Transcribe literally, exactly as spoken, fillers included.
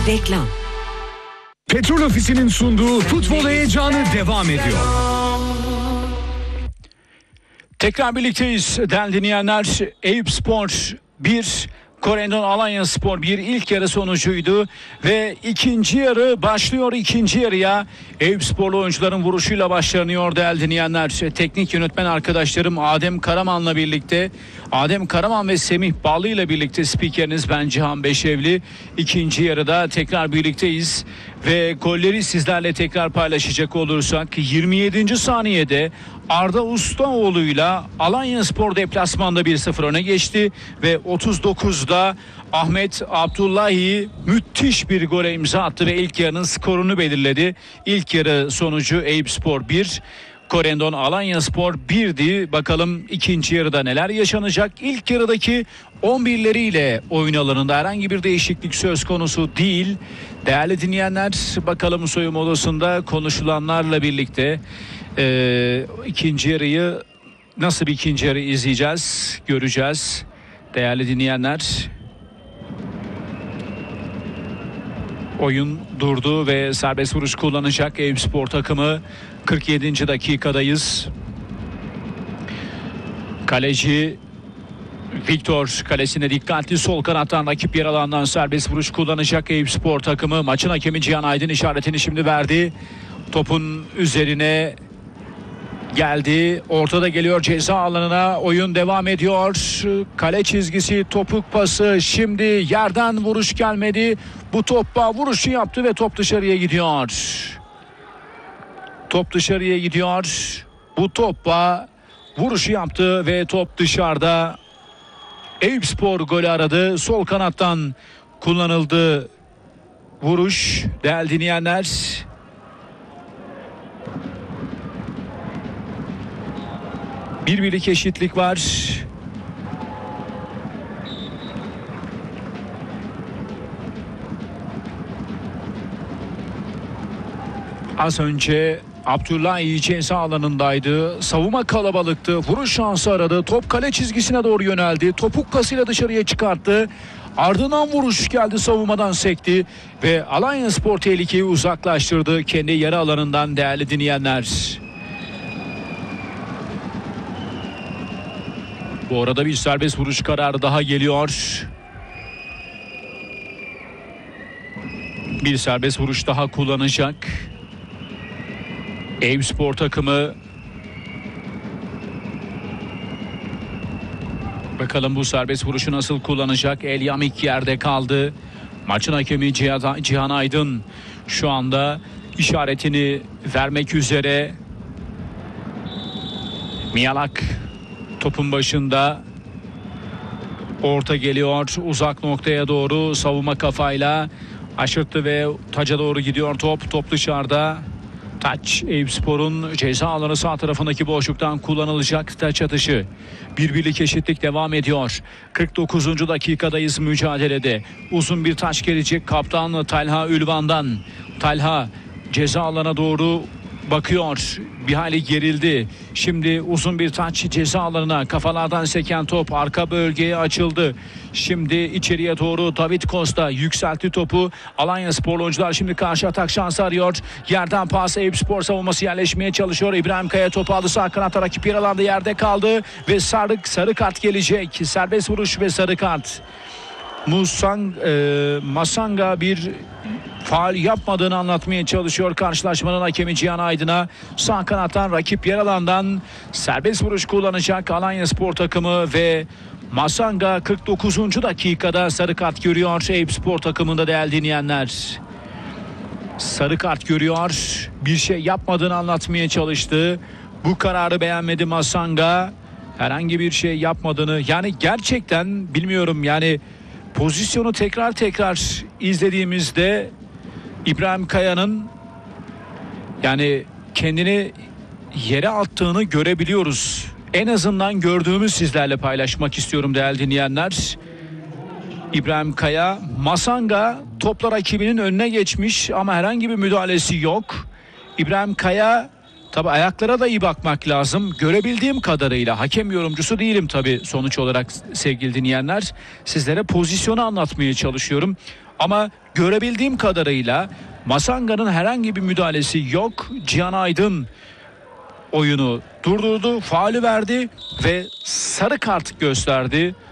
Reklam. Petrol Ofisi'nin sunduğu futbol heyecanı devam ediyor. Tekrar birlikteyiz değerli dinleyenler. Eyüpspor bir, Corendon Alanyaspor bir ilk yarı sonucuydu ve ikinci yarı başlıyor. İkinci yarıya Eyüpsporlu oyuncuların vuruşuyla başlanıyor değerli dinleyenler. Teknik yönetmen arkadaşlarım Adem Karaman'la birlikte, Adem Karaman ve Semih Ballı ile birlikte spikeriniz ben Cihan Beşevli. İkinci yarıda tekrar birlikteyiz ve golleri sizlerle tekrar paylaşacak olursak yirmi yedinci saniyede Arda Ustaoğlu'yla Alanyaspor deplasmanda bir sıfır öne geçti ve otuz dokuzda Ahmet Abdullahi müthiş bir gole imza attı ve ilk yarının skorunu belirledi. İlk yarı sonucu Eyüpspor bir, Corendon Alanyaspor birdi. Bakalım ikinci yarıda neler yaşanacak? İlk yarıdaki on birleriyle oyun alanında herhangi bir değişiklik söz konusu değil. Değerli dinleyenler, bakalım soyunma odasında konuşulanlarla birlikte Ee, ikinci yarıyı nasıl bir ikinci yarı izleyeceğiz, göreceğiz değerli dinleyenler. Oyun durdu ve serbest vuruş kullanacak Eyüpspor takımı. kırk yedinci dakikadayız. Kaleci Victor kalesine dikkatli, sol kanattan rakip yer alandan serbest vuruş kullanacak Eyüpspor takımı. Maçın hakemi Cihan Aydın işaretini şimdi verdi. Topun üzerine geldi. Ortada geliyor ceza alanına. Oyun devam ediyor. Kale çizgisi, topuk pası. Şimdi yerden vuruş gelmedi. Bu topla vuruşu yaptı ve top dışarıya gidiyor. Top dışarıya gidiyor. Bu topla vuruşu yaptı ve top dışarıda. Eyüpspor golü aradı. Sol kanattan kullanıldı vuruş. Değerli dinleyenler, bir birlik eşitlik var. Az önce Abdullahi ceza alanındaydı. Savunma kalabalıktı. Vuruş şansı aradı. Top kale çizgisine doğru yöneldi. Topuk kasıyla dışarıya çıkarttı. Ardından vuruş geldi, savunmadan sekti ve Alanyaspor tehlikeyi uzaklaştırdı kendi yarı alanından değerli dinleyenler. Bu arada bir serbest vuruş kararı daha geliyor. Bir serbest vuruş daha kullanacak Eyüpspor takımı. Bakalım bu serbest vuruşu nasıl kullanacak? Elyamik yerde kaldı. Maçın hakemi Cihan Aydın şu anda işaretini vermek üzere. Miyalak topun başında, orta geliyor uzak noktaya doğru, savunma kafayla aşırttı ve taca doğru gidiyor top. Top dışarıda. Taç Eyüpspor'un ceza alanı sağ tarafındaki boşluktan kullanılacak taç atışı. Bir birlik eşitlik devam ediyor. kırk dokuzuncu dakikadayız mücadelede. Uzun bir taç gelecek kaptan Talha Ülvan'dan. Talha ceza alana doğru bakıyor. Bir hayli gerildi. Şimdi uzun bir taç ceza alanına, kafalardan seken top arka bölgeye açıldı. Şimdi içeriye doğru David Costa yükseltti topu. Alanyaspor oyuncular şimdi karşı atak şansı arıyor. Yerden pas, Eyüpspor savunması yerleşmeye çalışıyor. İbrahim Kaya topu aldı, sağ kanatta rakip yer alanda yerde kaldı ve sarı, sarı kart gelecek. Serbest vuruş ve sarı kart. Musang, e, Masanga bir faul yapmadığını anlatmaya çalışıyor karşılaşmanın hakemi Cihan Aydın'a. Sağ kanattan rakip yer alandan serbest vuruş kullanacak Alanyaspor takımı ve Masanga kırk dokuzuncu dakikada sarı kart görüyor Eyüpspor takımında değerli dinleyenler. Sarı kart görüyor. Bir şey yapmadığını anlatmaya çalıştı. Bu kararı beğenmedi Masanga. Herhangi bir şey yapmadığını, yani gerçekten bilmiyorum, yani pozisyonu tekrar tekrar izlediğimizde İbrahim Kaya'nın yani kendini yere attığını görebiliyoruz. En azından gördüğümü sizlerle paylaşmak istiyorum değerli dinleyenler. İbrahim Kaya, Masanga topla rakibinin önüne geçmiş ama herhangi bir müdahalesi yok. İbrahim Kaya Tabii ayaklara da iyi bakmak lazım. Görebildiğim kadarıyla, hakem yorumcusu değilim tabii sonuç olarak sevgili dinleyenler. Sizlere pozisyonu anlatmaya çalışıyorum. Ama görebildiğim kadarıyla Masanga'nın herhangi bir müdahalesi yok. Cihan Aydın oyunu durdurdu, faulü verdi ve sarı kart gösterdi.